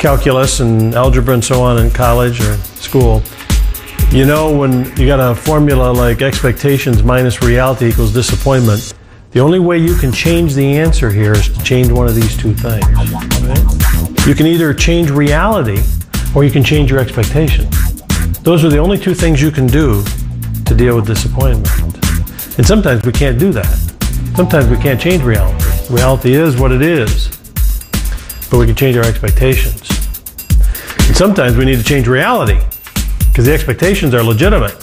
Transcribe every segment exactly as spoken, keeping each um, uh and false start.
calculus and algebra and so on in college or school, you know when you got a formula like expectations minus reality equals disappointment, the only way you can change the answer here is to change one of these two things. Right? You can either change reality or you can change your expectation. Those are the only two things you can do to deal with disappointment. And sometimes we can't do that. Sometimes we can't change reality. Reality is what it is, but we can change our expectations. And sometimes we need to change reality because the expectations are legitimate.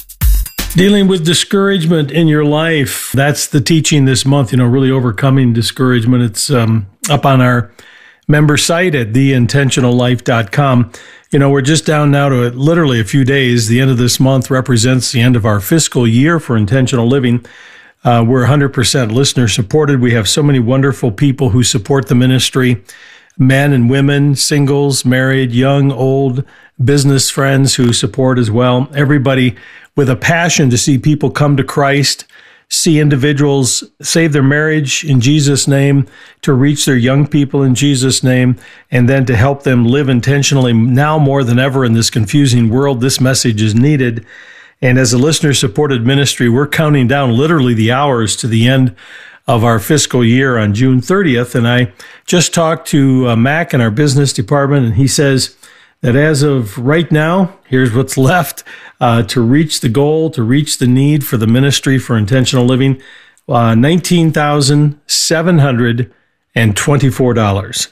Dealing with discouragement in your life, that's the teaching this month, you know, really overcoming discouragement. It's um, up on our member site at the intentional life dot com. You know, we're just down now to literally a few days. The end of this month represents the end of our fiscal year for Intentional Living. Uh, we're one hundred percent listener supported. We have so many wonderful people who support the ministry, men and women, singles, married, young, old, business friends who support as well. Everybody with a passion to see people come to Christ, see individuals save their marriage in Jesus' name, to reach their young people in Jesus' name, and then to help them live intentionally. Now more than ever in this confusing world, this message is needed. And as a listener-supported ministry, we're counting down literally the hours to the end of our fiscal year on June thirtieth. And I just talked to uh, Mac in our business department, and he says that as of right now, here's what's left uh, to reach the goal, to reach the need for the ministry for intentional living, uh, nineteen thousand seven hundred twenty-four dollars.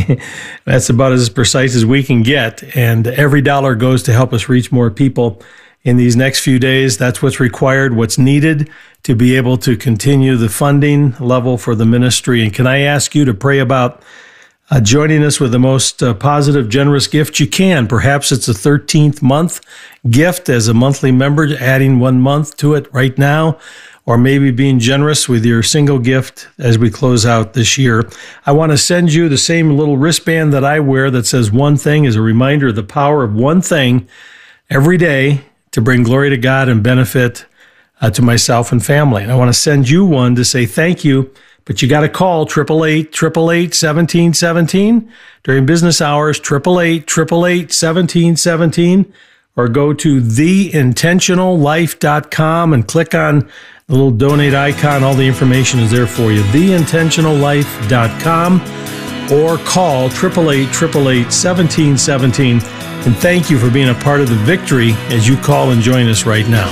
That's about as precise as we can get. And every dollar goes to help us reach more people in these next few days. That's what's required, what's needed to be able to continue the funding level for the ministry. And can I ask you to pray about Uh, joining us with the most uh, positive, generous gift you can. Perhaps it's a thirteenth month gift as a monthly member, adding one month to it right now, or maybe being generous with your single gift as we close out this year. I want to send you the same little wristband that I wear that says one thing, as a reminder of the power of one thing every day to bring glory to God and benefit uh, to myself and family. And I want to send you one to say thank you. But you got to call eight eight eight, eight eight eight, one seven one seven during business hours, eight eight eight, eight eight eight, one seven one seven, or go to the intentional life dot com and click on the little donate icon. All the information is there for you, the intentional life dot com, or call eight eight eight, eight eight eight, one seven one seven. And thank you for being a part of the victory as you call and join us right now.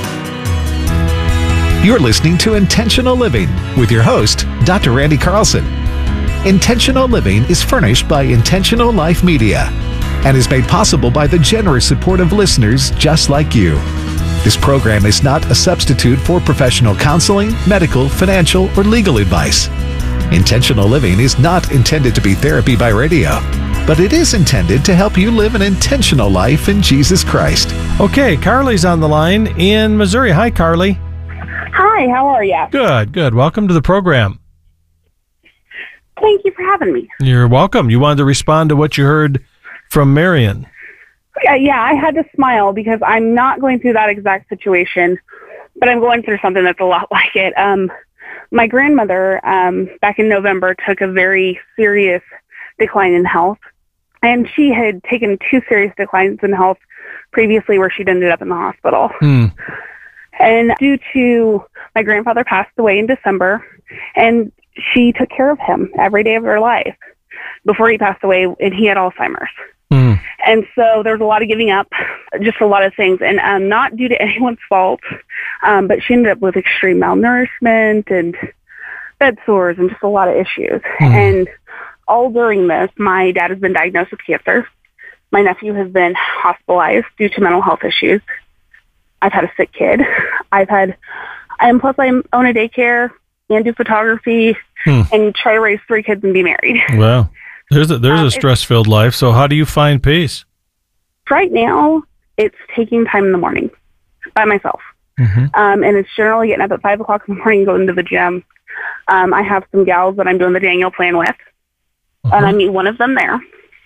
You're listening to Intentional Living with your host, Doctor Randy Carlson. Intentional Living is furnished by Intentional Life Media and is made possible by the generous support of listeners just like you. This program is not a substitute for professional counseling, medical, financial, or legal advice. Intentional Living is not intended to be therapy by radio, but it is intended to help you live an intentional life in Jesus Christ. Okay, Carly's on the line in Missouri. Hi, Carly. Hi, how are you? Good, good. Welcome to the program. Thank you for having me. You're welcome. You wanted to respond to what you heard from Marion. Yeah, yeah, I had to smile because I'm not going through that exact situation, but I'm going through something that's a lot like it. Um, my grandmother, um, back in November, took a very serious decline in health, and she had taken two serious declines in health previously where she'd ended up in the hospital. Hmm. And due to my grandfather passed away in December, and she took care of him every day of her life before he passed away, and he had Alzheimer's. Mm. And so there was a lot of giving up, just a lot of things, and um, not due to anyone's fault, um, but she ended up with extreme malnourishment and bed sores and just a lot of issues. Mm. And all during this, my dad has been diagnosed with cancer. My nephew has been hospitalized due to mental health issues. I've had a sick kid. I've had, and plus I own a daycare and do photography hmm. and try to raise three kids and be married. Wow. There's a, there's um, a stress-filled life. So how do you find peace? Right now, it's taking time in the morning by myself. Mm-hmm. Um, and it's generally getting up at five o'clock in the morning, going to the gym. Um, I have some gals that I'm doing the Daniel plan with, uh-huh. and I meet one of them there.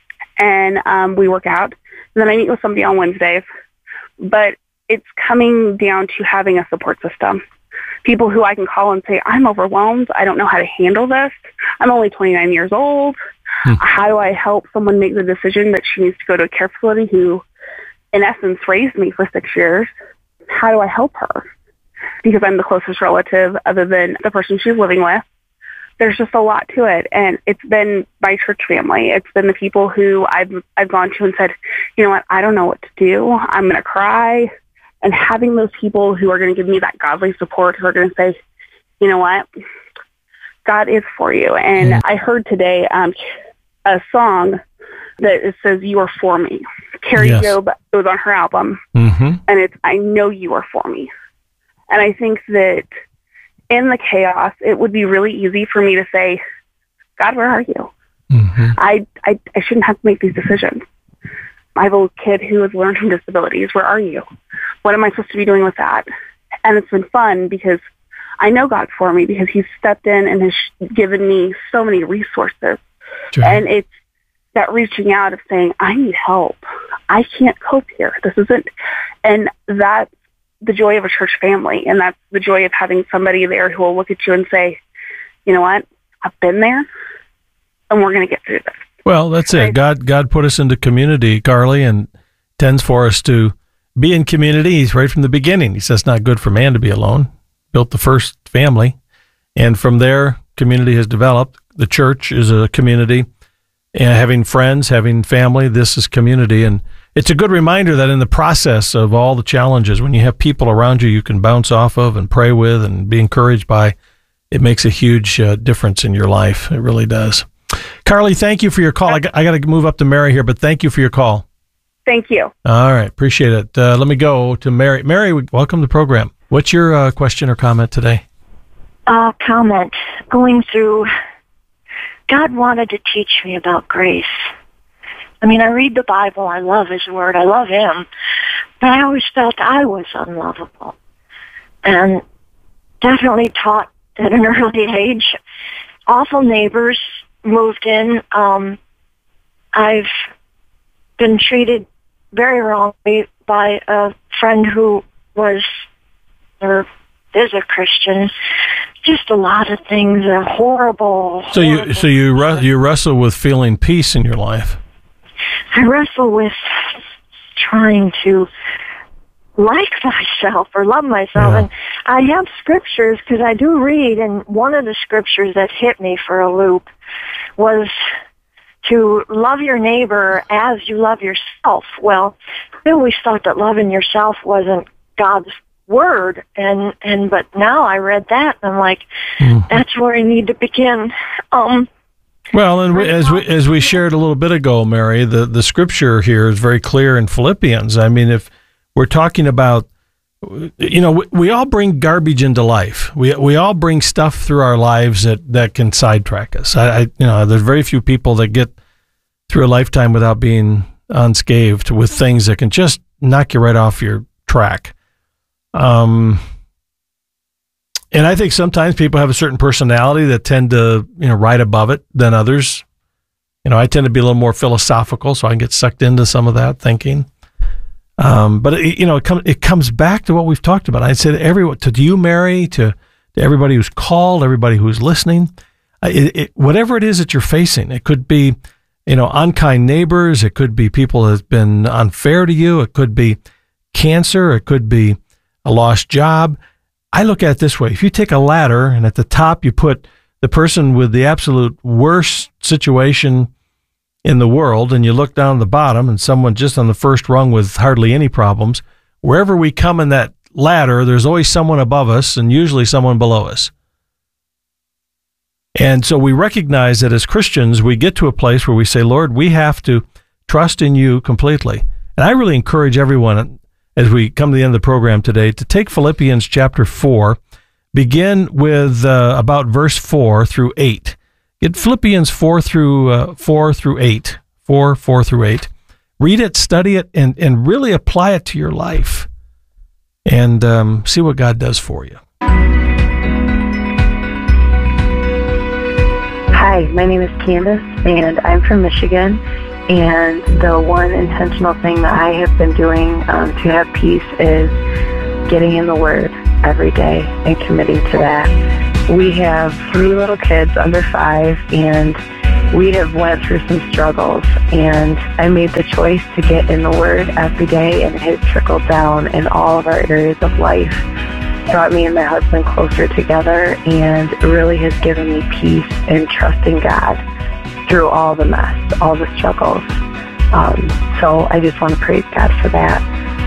And um, we work out. And then I meet with somebody on Wednesdays. But it's coming down to having a support system. People who I can call and say, I'm overwhelmed. I don't know how to handle this. I'm only twenty-nine years old. Hmm. How do I help someone make the decision that she needs to go to a care facility who, in essence, raised me for six years? How do I help her? Because I'm the closest relative other than the person she's living with. There's just a lot to it. And it's been my church family. It's been the people who I've I've gone to and said, you know what, I don't know what to do. I'm going to cry. And having those people who are going to give me that godly support, who are going to say, you know what, God is for you. And mm-hmm. I heard today um, a song that it says, you are for me. Carrie yes. Job, it was on her album. Mm-hmm. And it's, I know you are for me. And I think that in the chaos, it would be really easy for me to say, God, where are you? Mm-hmm. I, I I shouldn't have to make these decisions. I have a kid who has learning disabilities. Where are you? What am I supposed to be doing with that? And it's been fun because I know God's for me because he's stepped in and has given me so many resources. Sure. And it's that reaching out of saying, I need help. I can't cope here. This isn't, and that's the joy of a church family. And that's the joy of having somebody there who will look at you and say, you know what? I've been there and we're going to get through this. Well, that's it. God, God put us into community, Carly, and tends for us to be in community. He's right from the beginning. He says it's not good for man to be alone. Built the first family. And from there, community has developed. The church is a community. And having friends, having family, this is community. And it's a good reminder that in the process of all the challenges, when you have people around you you can bounce off of and pray with and be encouraged by, it makes a huge uh, difference in your life. It really does. Carly, thank you for your call. I got, I got to move up to Mary here, but thank you for your call. Thank you. All right. Appreciate it. Uh, let me go to Mary. Mary, welcome to the program. What's your uh, question or comment today? Uh, comment. Going through, God wanted to teach me about grace. I mean, I read the Bible. I love his word. I love him. But I always felt I was unlovable. And definitely taught at an early age. Awful neighbors moved in. Um, I've been treated very wrongly by a friend who was or is a Christian. Just a lot of things are horrible. So horrible. you so you ru- you wrestle with feeling peace in your life. I wrestle with trying to like myself or love myself. Yeah. And I have scriptures because I do read, and one of the scriptures that hit me for a loop was to love your neighbor as you love yourself. Well, I always thought that loving yourself wasn't God's word, and, and but now I read that, and I'm like, mm-hmm. that's where I need to begin. Um, well, and we, as we as we shared a little bit ago, Mary, the, the scripture here is very clear in Philippians. I mean, if we're talking about, you know, we, we all bring garbage into life. We we all bring stuff through our lives that, that can sidetrack us. I, I you know, there's very few people that get through a lifetime without being unscathed with things that can just knock you right off your track. Um, and I think sometimes people have a certain personality that tend to, you know, ride above it than others. You know, I tend to be a little more philosophical, so I can get sucked into some of that thinking. Um, but it, you know, it comes it comes back to what we've talked about. I said everyone, to you, Mary, to, to everybody who's called, everybody who's listening, it, it, whatever it is that you're facing, it could be, you know, unkind neighbors, it could be people that have been unfair to you, it could be cancer, it could be a lost job. I look at it this way. If you take a ladder and at the top you put the person with the absolute worst situation in the world, and you look down the bottom and someone just on the first rung with hardly any problems, wherever we come in that ladder, there's always someone above us and usually someone below us. And so we recognize that as Christians, we get to a place where we say, Lord, we have to trust in you completely. And I really encourage everyone, as we come to the end of the program today, to take Philippians chapter four, begin with uh, about verse four through eight. Get Philippians four through uh, four through eight, four four through eight. Read it, study it, and and really apply it to your life, and um, see what God does for you. Hi, my name is Candace, and I'm from Michigan. And the one intentional thing that I have been doing um, to have peace is getting in the Word every day and committing to that. We have three little kids under five, and we have went through some struggles, and I made the choice to get in the Word every day, and it has trickled down in all of our areas of life. Brought me and my husband closer together, and really has given me peace and trusting God through all the mess, all the struggles. Um, so I just want to praise God for that.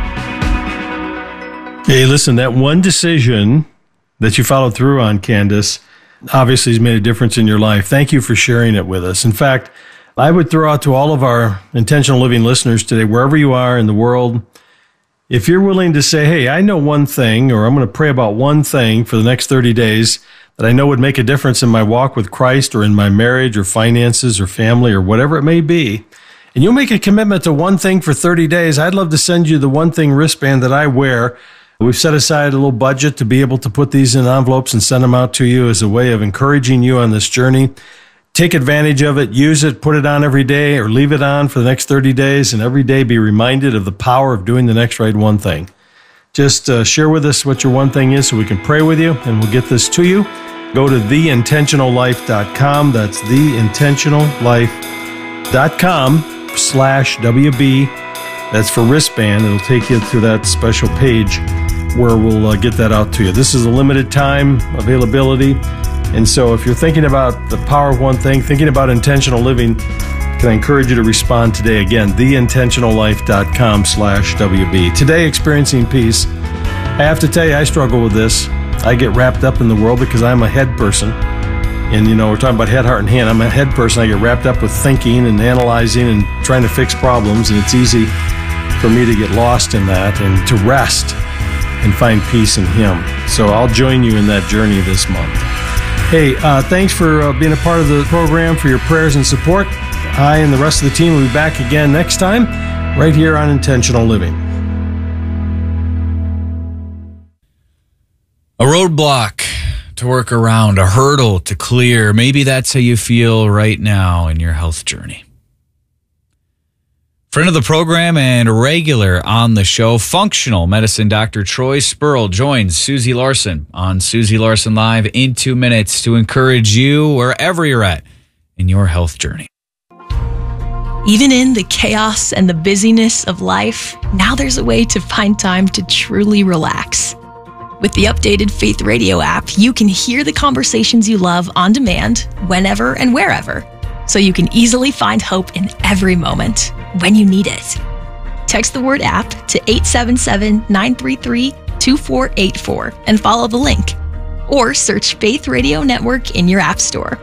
Hey, listen, that one decision that you followed through on, Candace, obviously has made a difference in your life. Thank you for sharing it with us. In fact, I would throw out to all of our Intentional Living listeners today, wherever you are in the world, if you're willing to say, hey, I know one thing, or I'm going to pray about one thing for the next thirty days that I know would make a difference in my walk with Christ or in my marriage or finances or family or whatever it may be, and you'll make a commitment to one thing for thirty days, I'd love to send you the one thing wristband that I wear. We've set aside a little budget to be able to put these in envelopes and send them out to you as a way of encouraging you on this journey. Take advantage of it, use it, put it on every day, or leave it on for the next thirty days, and every day be reminded of the power of doing the next right one thing. Just uh, share with us what your one thing is so we can pray with you, and we'll get this to you. Go to the intentional life dot com. That's the intentional life dot com slash W B. That's for wristband. It'll take you to that special page where we'll uh, get that out to you. This is a limited time availability. And so if you're thinking about the power of one thing, thinking about intentional living, can I encourage you to respond today? Again, the intentional life dot com slash W B. Today, experiencing peace. I have to tell you, I struggle with this. I get wrapped up in the world because I'm a head person. And, you know, we're talking about head, heart, and hand. I'm a head person. I get wrapped up with thinking and analyzing and trying to fix problems. And it's easy for me to get lost in that and to rest and find peace in Him. So I'll join you in that journey this month. Hey, uh, thanks for uh, being a part of the program, for your prayers and support. I and the rest of the team will be back again next time, right here on Intentional Living. A roadblock to work around, a hurdle to clear. Maybe that's how you feel right now in your health journey. Friend of the program and regular on the show, functional medicine doctor Troy Spurl joins Susie Larson on Susie Larson Live in two minutes to encourage you wherever you're at in your health journey. Even in the chaos and the busyness of life, now there's a way to find time to truly relax. With the updated Faith Radio app, you can hear the conversations you love on demand, whenever and wherever, so you can easily find hope in every moment when you need it. Text the word app to eight seven seven, nine three three, two four eight four and follow the link. Or search Faith Radio Network in your app store.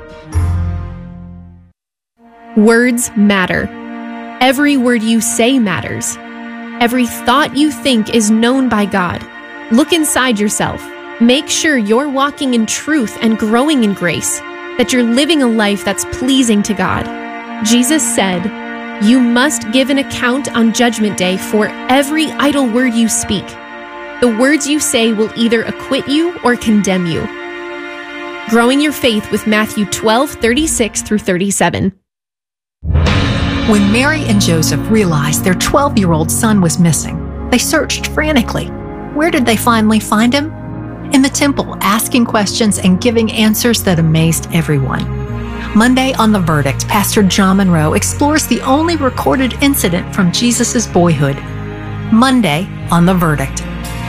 Words matter. Every word you say matters. Every thought you think is known by God. Look inside yourself. Make sure you're walking in truth and growing in grace, that you're living a life that's pleasing to God. Jesus said, "You must give an account on Judgment Day for every idle word you speak. The words you say will either acquit you or condemn you." Growing your faith with Matthew twelve, thirty-six through thirty-seven. When Mary and Joseph realized their twelve-year-old son was missing, they searched frantically. Where did they finally find him? In the temple, asking questions and giving answers that amazed everyone. Monday on The Verdict, Pastor John Monroe explores the only recorded incident from Jesus' boyhood. Monday on The Verdict.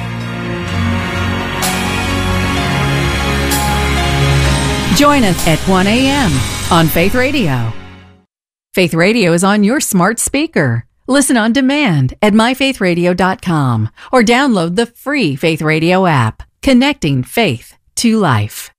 Join us at one a.m. on Faith Radio. Faith Radio is on your smart speaker. Listen on demand at my faith radio dot com or download the free Faith Radio app, connecting faith to life.